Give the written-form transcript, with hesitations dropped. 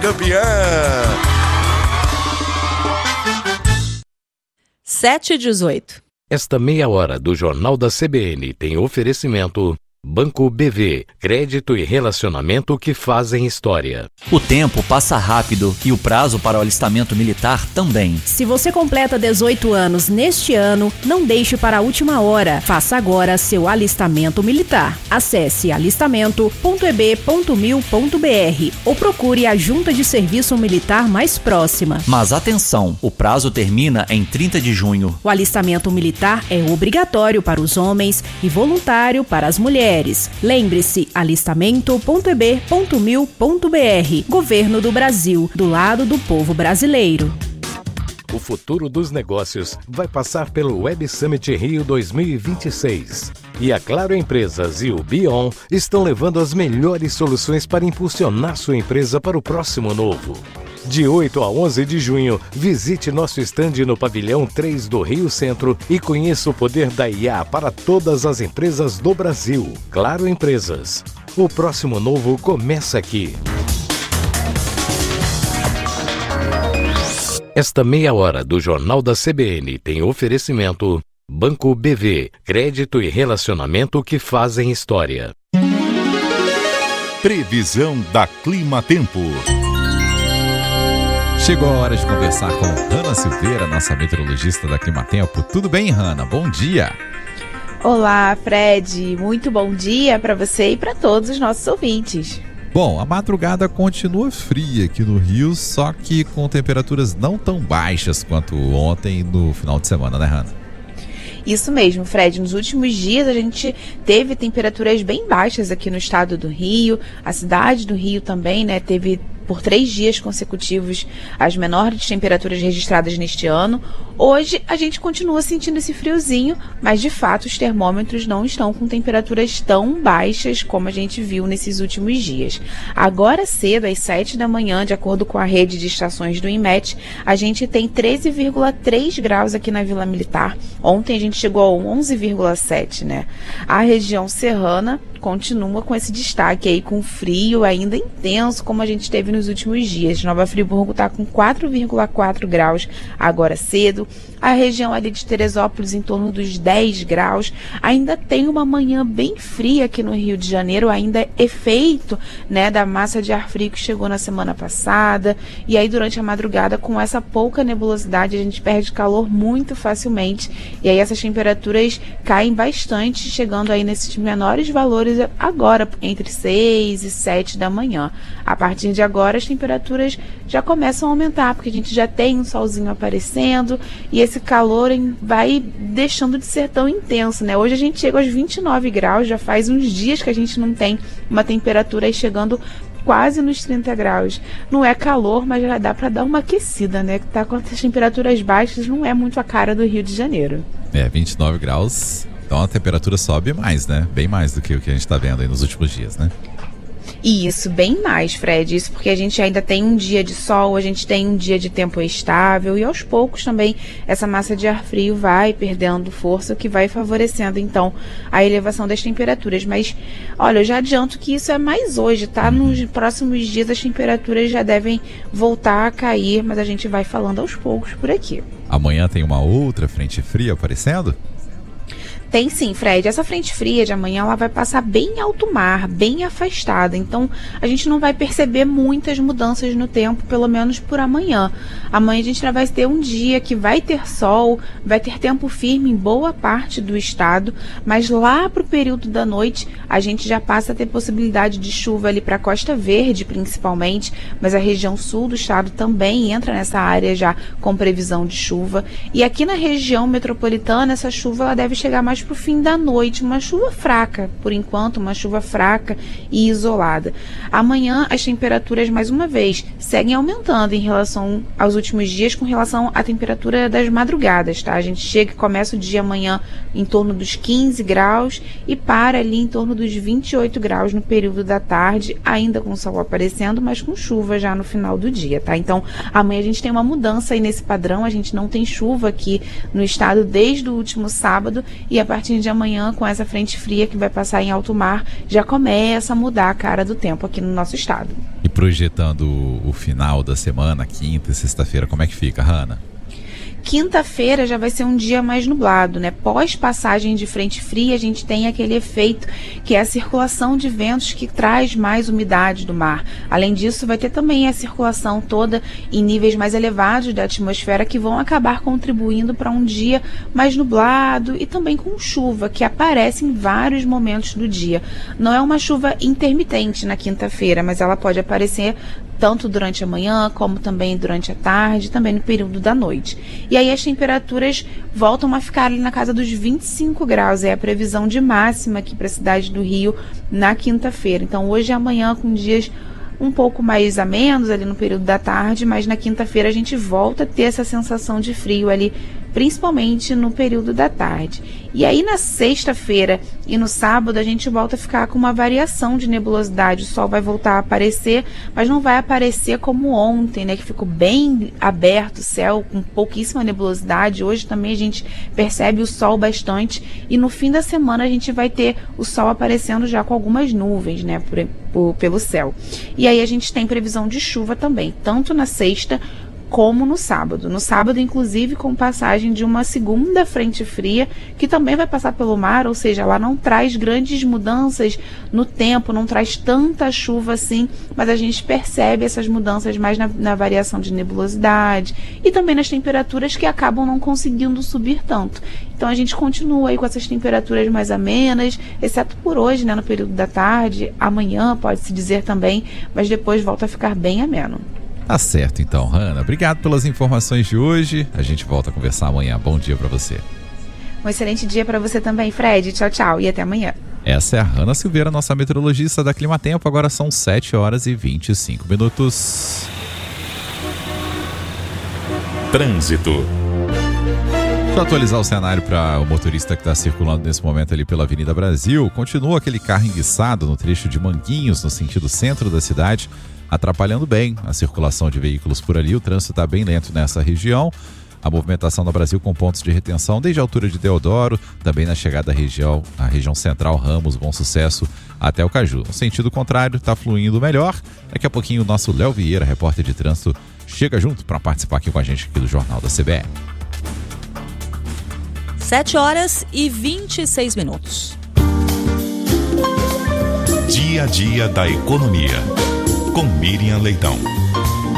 campeã. 7h18. Esta meia hora do Jornal da CBN tem oferecimento Banco BV, crédito e relacionamento que fazem história. O tempo passa rápido e o prazo para o alistamento militar também. Se você completa 18 anos neste ano, não deixe para a última hora. Faça agora seu alistamento militar. Acesse alistamento.eb.mil.br ou procure a Junta de Serviço Militar mais próxima. Mas atenção, o prazo termina em 30 de junho. O alistamento militar é obrigatório para os homens e voluntário para as mulheres. Lembre-se, alistamento.eb.mil.br. Governo do Brasil, do lado do povo brasileiro. O futuro dos negócios vai passar pelo Web Summit Rio 2026. E a Claro Empresas e o Bion estão levando as melhores soluções para impulsionar sua empresa para o próximo novo. De 8 a 11 de junho, visite nosso estande no Pavilhão 3 do Rio Centro e conheça o poder da IA para todas as empresas do Brasil. Claro Empresas. O próximo novo começa aqui. Esta meia hora do Jornal da CBN tem oferecimento Banco BV, crédito e relacionamento que fazem história. Previsão da Clima Tempo. Chegou a hora de conversar com Hanna Silveira, nossa meteorologista da Climatempo. Tudo bem, Hanna? Bom dia! Olá, Fred. Muito bom dia para você e para todos os nossos ouvintes. Bom, a madrugada continua fria aqui no Rio, só que com temperaturas não tão baixas quanto ontem no final de semana, né, Hanna? Isso mesmo, Fred. Nos últimos dias a gente teve temperaturas bem baixas aqui no estado do Rio. A cidade do Rio também, né, teve por 3 dias consecutivos as menores temperaturas registradas neste ano. Hoje a gente continua sentindo esse friozinho, mas de fato os termômetros não estão com temperaturas tão baixas como a gente viu nesses últimos dias. Agora cedo, às 7 da manhã, de acordo com a rede de estações do INMET, a gente tem 13,3 graus aqui na Vila Militar. Ontem a gente chegou a 11,7, né? A região serrana continua com esse destaque aí, com frio ainda intenso, como a gente teve nos últimos dias. Nova Friburgo está com 4,4 graus agora cedo. A região ali de Teresópolis em torno dos 10 graus. Ainda tem uma manhã bem fria aqui no Rio de Janeiro, ainda efeito, né, da massa de ar frio que chegou na semana passada. E aí durante a madrugada, com essa pouca nebulosidade, a gente perde calor muito facilmente. E aí essas temperaturas caem bastante, chegando aí nesses menores valores agora, entre 6 e 7 da manhã. A partir de agora, as temperaturas já começam a aumentar, porque a gente já tem um solzinho aparecendo e esse calor vai deixando de ser tão intenso, né? Hoje a gente chega aos 29 graus, já faz uns dias que a gente não tem uma temperatura aí chegando quase nos 30 graus. Não é calor, mas já dá para dar uma aquecida, né? Que tá com as temperaturas baixas, não é muito a cara do Rio de Janeiro. 29 graus, então a temperatura sobe mais, né? Bem mais do que o que a gente está vendo aí nos últimos dias, né? Isso, bem mais, Fred. Isso porque a gente ainda tem um dia de sol, a gente tem um dia de tempo estável e aos poucos também essa massa de ar frio vai perdendo força, o que vai favorecendo então a elevação das temperaturas. Mas, olha, eu já adianto que isso é mais hoje, tá? Nos próximos dias as temperaturas já devem voltar a cair, mas a gente vai falando aos poucos por aqui. Amanhã tem uma outra frente fria aparecendo? Tem sim, Fred. Essa frente fria de amanhã ela vai passar bem em alto mar, bem afastada. Então, a gente não vai perceber muitas mudanças no tempo, pelo menos por amanhã. Amanhã a gente já vai ter um dia que vai ter sol, vai ter tempo firme em boa parte do estado, mas lá para o período da noite a gente já passa a ter possibilidade de chuva ali para a Costa Verde, principalmente, mas a região sul do estado também entra nessa área já com previsão de chuva. E aqui na região metropolitana, essa chuva ela deve chegar mais para o fim da noite, uma chuva fraca, por enquanto, uma chuva fraca e isolada. Amanhã as temperaturas, mais uma vez, seguem aumentando em relação aos últimos dias, com relação à temperatura das madrugadas, tá? A gente chega e começa o dia amanhã em torno dos 15 graus e para ali em torno dos 28 graus no período da tarde, ainda com o sol aparecendo, mas com chuva já no final do dia, tá? Então, amanhã a gente tem uma mudança aí nesse padrão, a gente não tem chuva aqui no estado desde o último sábado e a partir de amanhã, com essa frente fria que vai passar em alto mar, já começa a mudar a cara do tempo aqui no nosso estado. E projetando o final da semana, quinta e sexta-feira, como é que fica, Hanna? Quinta-feira já vai ser um dia mais nublado, né? Pós passagem de frente fria, a gente tem aquele efeito que é a circulação de ventos que traz mais umidade do mar. Além disso, vai ter também a circulação toda em níveis mais elevados da atmosfera que vão acabar contribuindo para um dia mais nublado e também com chuva, que aparece em vários momentos do dia. Não é uma chuva intermitente na quinta-feira, mas ela pode aparecer tanto durante a manhã, como também durante a tarde, também no período da noite. E aí as temperaturas voltam a ficar ali na casa dos 25 graus, é a previsão de máxima aqui para a cidade do Rio na quinta-feira. Então hoje e amanhã com dias um pouco mais a menos ali no período da tarde, mas na quinta-feira a gente volta a ter essa sensação de frio ali, principalmente no período da tarde. E aí na sexta-feira e no sábado a gente volta a ficar com uma variação de nebulosidade. O sol vai voltar a aparecer, mas não vai aparecer como ontem, né, que ficou bem aberto o céu, com pouquíssima nebulosidade. Hoje também a gente percebe o sol bastante e no fim da semana a gente vai ter o sol aparecendo já com algumas nuvens, né, pelo céu. E aí a gente tem previsão de chuva também, tanto na sexta como no sábado. No sábado, inclusive, com passagem de uma segunda frente fria, que também vai passar pelo mar, ou seja, ela não traz grandes mudanças no tempo, não traz tanta chuva assim, mas a gente percebe essas mudanças mais na variação de nebulosidade e também nas temperaturas que acabam não conseguindo subir tanto. Então a gente continua aí com essas temperaturas mais amenas, exceto por hoje, né, no período da tarde, amanhã pode-se dizer também, mas depois volta a ficar bem ameno. Tá certo então, Hanna. Obrigado pelas informações de hoje. A gente volta a conversar amanhã. Bom dia para você. Um excelente dia para você também, Fred. Tchau, tchau e até amanhã. Essa é a Hanna Silveira, nossa meteorologista da Climatempo. Agora são 7h25. Trânsito. Para atualizar o cenário para o motorista que está circulando nesse momento ali pela Avenida Brasil, continua aquele carro enguiçado no trecho de Manguinhos, no sentido centro da cidade, atrapalhando bem a circulação de veículos por ali. O trânsito está bem lento nessa região. A movimentação no Brasil com pontos de retenção desde a altura de Deodoro, também na chegada à região central, Ramos, Bom Sucesso, até o Caju. No sentido contrário, está fluindo melhor. Daqui a pouquinho o nosso Léo Vieira, repórter de trânsito, chega junto para participar aqui com a gente aqui do Jornal da CBE. 7h26. Dia a dia da economia. Com Miriam Leitão.